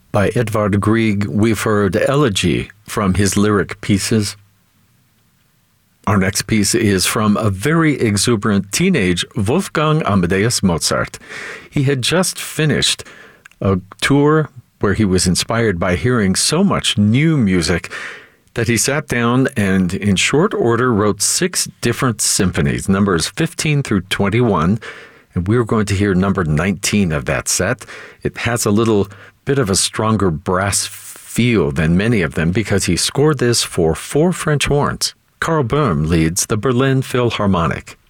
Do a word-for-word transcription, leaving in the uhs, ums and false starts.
By Edvard Grieg, we've heard Elegy from his lyric pieces. Our next piece is from a very exuberant teenage Wolfgang Amadeus Mozart. He had just finished a tour where he was inspired by hearing so much new music that he sat down and in short order wrote six different symphonies, numbers fifteen through twenty-one, and we're going to hear number nineteen of that set. It has a little bit of a stronger brass feel than many of them because he scored this for four French horns. Karl Böhm leads the Berlin Philharmonic.